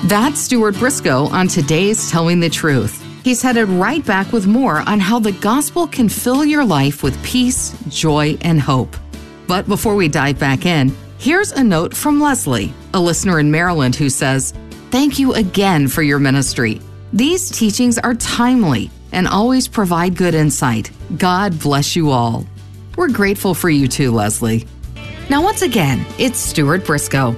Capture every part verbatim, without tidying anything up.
That's Stuart Briscoe on today's Telling the Truth. He's headed right back with more on how the gospel can fill your life with peace, joy, and hope. But before we dive back in, here's a note from Leslie, a listener in Maryland who says, "Thank you again for your ministry. These teachings are timely and always provide good insight. God bless you all." We're grateful for you too, Leslie. Now, once again, it's Stuart Briscoe.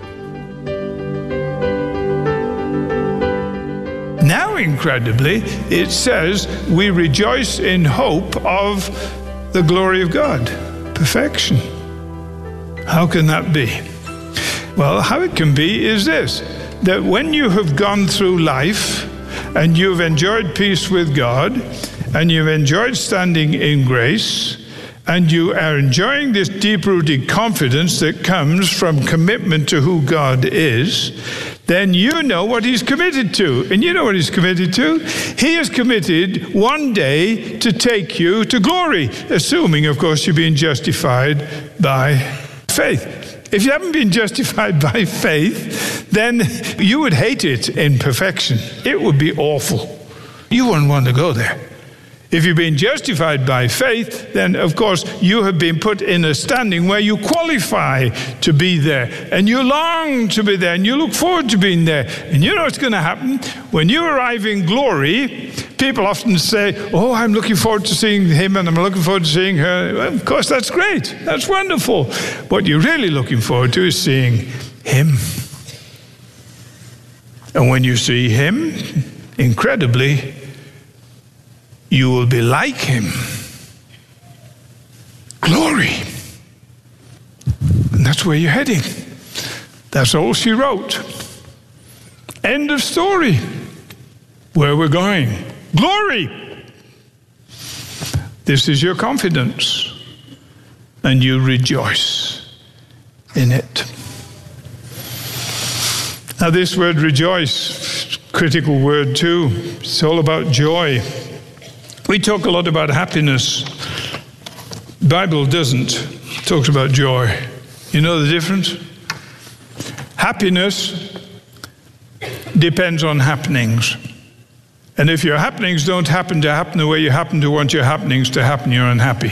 Now, incredibly, it says we rejoice in hope of the glory of God, perfection. How can that be? Well, how it can be is this, that when you have gone through life and you've enjoyed peace with God and you've enjoyed standing in grace and you are enjoying this deep-rooted confidence that comes from commitment to who God is, then you know what he's committed to. And you know what he's committed to? He is committed one day to take you to glory, assuming, of course, you're being justified by faith. If you haven't been justified by faith, then you would hate it in perfection. It would be awful. You wouldn't want to go there. If you've been justified by faith, then of course you have been put in a standing where you qualify to be there, and you long to be there, and you look forward to being there. And you know what's going to happen? When you arrive in glory, people often say, "Oh, I'm looking forward to seeing him, and I'm looking forward to seeing her." Well, of course, that's great. That's wonderful. What you're really looking forward to is seeing him. And when you see him, incredibly, you will be like him. Glory. And that's where you're heading. That's all she wrote. End of story. Where we're going. Glory. This is your confidence. And you rejoice in it. Now this word rejoice, critical word too. It's all about joy. We talk a lot about happiness. The Bible doesn't. It talks about joy. You know the difference? Happiness depends on happenings. And if your happenings don't happen to happen the way you happen to want your happenings to happen, you're unhappy.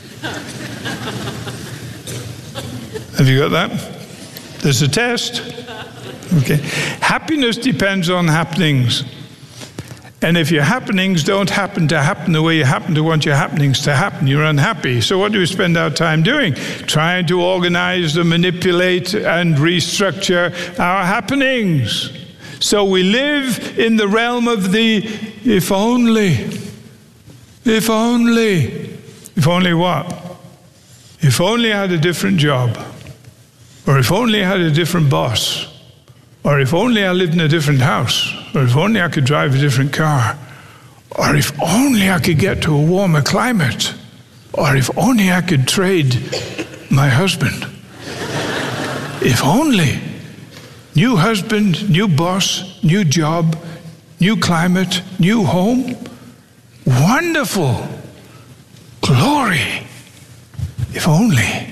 Have you got that? There's a test. Okay. Happiness depends on happenings. And if your happenings don't happen to happen the way you happen to want your happenings to happen, you're unhappy. So what do we spend our time doing? Trying to organize and manipulate and restructure our happenings. So we live in the realm of the if only. If only. If only what? If only I had a different job. Or if only I had a different boss. Or if only I lived in a different house. Or if only I could drive a different car. Or if only I could get to a warmer climate. Or if only I could trade my husband. If only. New husband, new boss, new job, new climate, new home. Wonderful. Glory. If only.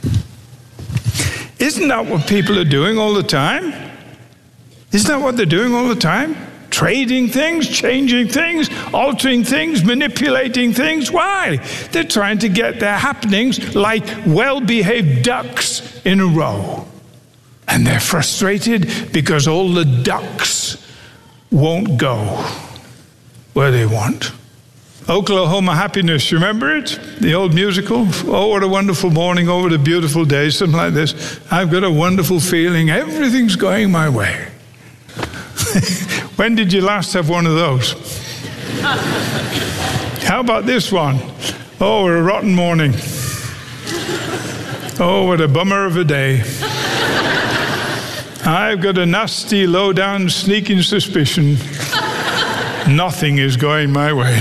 Isn't that what people are doing all the time? Isn't that what they're doing all the time? Trading things, changing things, altering things, manipulating things. Why? They're trying to get their happenings like well-behaved ducks in a row. And they're frustrated because all the ducks won't go where they want. Oklahoma Happiness, you remember it? The old musical? Oh, what a wonderful morning, oh, what a beautiful day, something like this. I've got a wonderful feeling, everything's going my way. When did you last have one of those? How about this one? Oh, what a rotten morning. Oh, what a bummer of a day. I've got a nasty, low-down, sneaking suspicion nothing is going my way.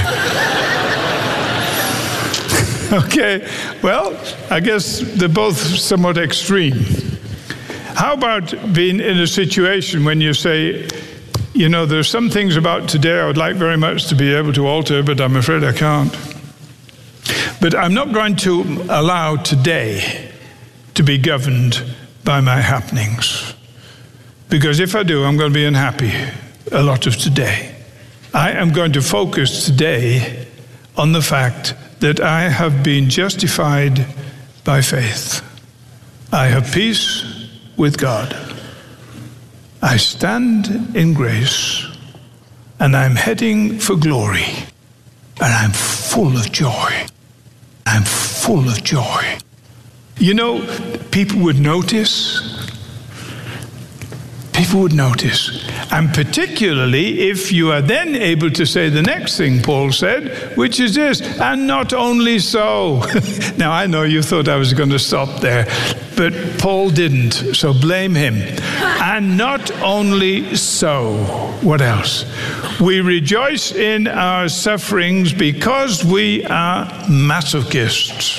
Okay, well, I guess they're both somewhat extreme. How about being in a situation when you say, you know, there's some things about today I would like very much to be able to alter, but I'm afraid I can't. But I'm not going to allow today to be governed by my happenings. Because if I do, I'm going to be unhappy a lot of today. I am going to focus today on the fact that I have been justified by faith. I have peace with God. I stand in grace, and I'm heading for glory, and I'm full of joy. I'm full of joy. You know, people would notice. People would notice. And particularly if you are then able to say the next thing Paul said, which is this, and not only so. Now, I know you thought I was going to stop there, but Paul didn't, so blame him. And not only so. What else? We rejoice in our sufferings because we are masochists.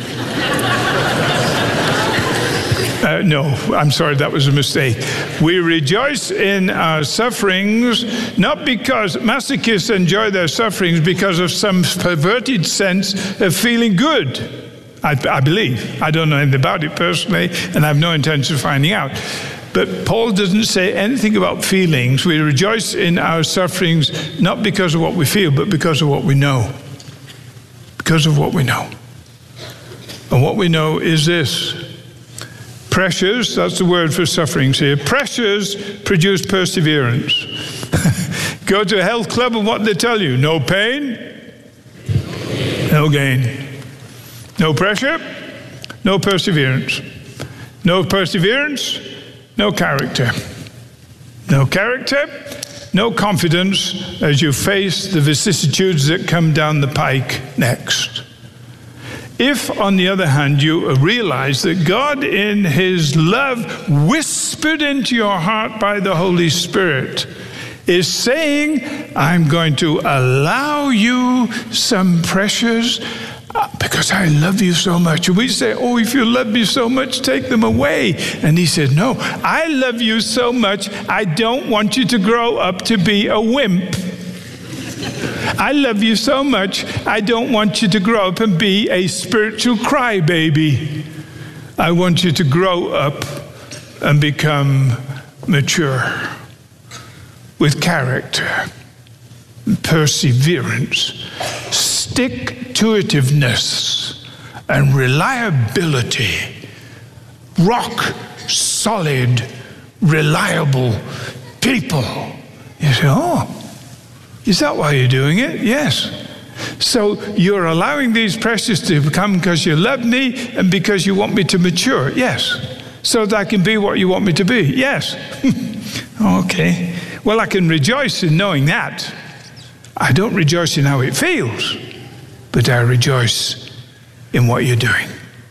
Uh, no, I'm sorry, that was a mistake. We rejoice in our sufferings, not because masochists enjoy their sufferings because of some perverted sense of feeling good. I, I believe. I don't know anything about it personally, and I have no intention of finding out. But Paul doesn't say anything about feelings. We rejoice in our sufferings not because of what we feel, but because of what we know. Because of what we know. And what we know is this. Pressures, that's the word for sufferings here. Pressures produce perseverance. Go to a health club and what do they tell you? No pain, no gain. No pressure, no perseverance. No perseverance, no character. No character, no confidence as you face the vicissitudes that come down the pike next. If, on the other hand, you realize that God in his love whispered into your heart by the Holy Spirit is saying, I'm going to allow you some pressures because I love you so much. And we say, oh, if you love me so much, take them away. And he said, no, I love you so much, I don't want you to grow up to be a wimp. I love you so much, I don't want you to grow up and be a spiritual crybaby. I want you to grow up and become mature with character, perseverance, stick-to-itiveness, and reliability. Rock solid, reliable people. You say, oh, is that why you're doing it? Yes. So you're allowing these pressures to come because you love me and because you want me to mature? Yes. So that I can be what you want me to be? Yes. Okay. Well, I can rejoice in knowing that. I don't rejoice in how it feels, but I rejoice in what you're doing.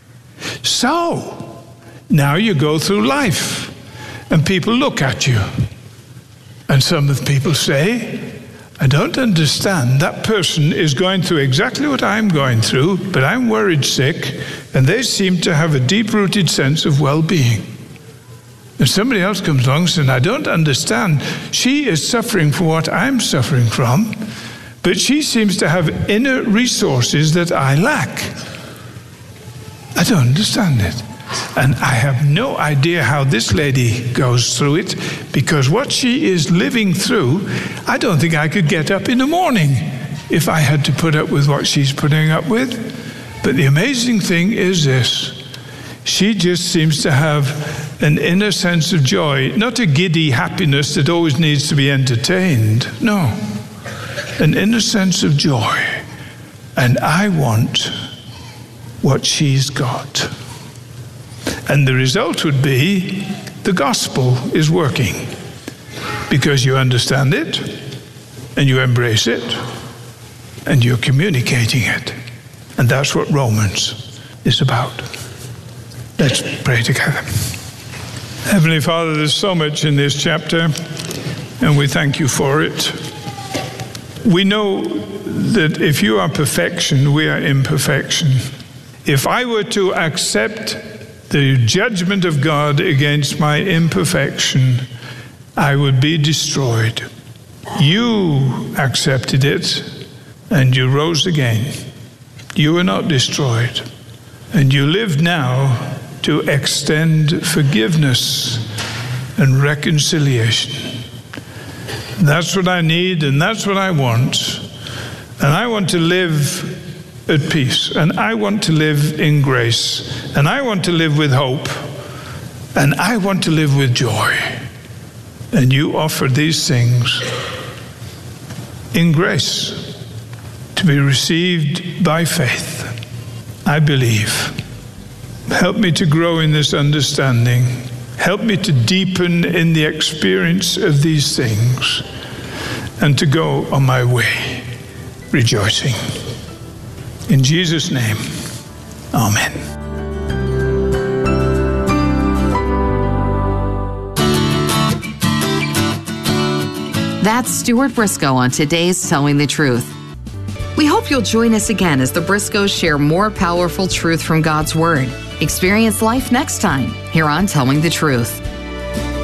So now you go through life and people look at you. And some of the people say, I don't understand. That person is going through exactly what I'm going through, but I'm worried sick, and they seem to have a deep-rooted sense of well-being. And somebody else comes along and says, I don't understand. She is suffering for what I'm suffering from, but she seems to have inner resources that I lack. I don't understand it. And I have no idea how this lady goes through it, because what she is living through, I don't think I could get up in the morning if I had to put up with what she's putting up with. But the amazing thing is this. She just seems to have an inner sense of joy, not a giddy happiness that always needs to be entertained. No, an inner sense of joy. And I want what she's got. And the result would be the gospel is working because you understand it and you embrace it and you're communicating it. And that's what Romans is about. Let's pray together. Heavenly Father, there's so much in this chapter, and we thank you for it. We know that if you are perfection, we are imperfection. If I were to accept the judgment of God against my imperfection, I would be destroyed. You accepted it, and you rose again. You were not destroyed. And you live now to extend forgiveness and reconciliation. That's what I need, and that's what I want. And I want to live at peace, and I want to live in grace, and I want to live with hope, and I want to live with joy. And you offer these things in grace to be received by faith. I believe. Help me to grow in this understanding. Help me to deepen in the experience of these things and to go on my way rejoicing. In Jesus' name, amen. That's Stuart Briscoe on today's Telling the Truth. We hope you'll join us again as the Briscoes share more powerful truth from God's Word. Experience life next time here on Telling the Truth.